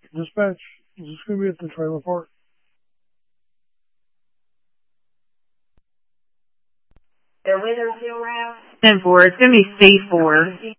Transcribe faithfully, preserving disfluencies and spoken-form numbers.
Dispatch, is this going to be at the trailer park? ten four, it's going to be C four.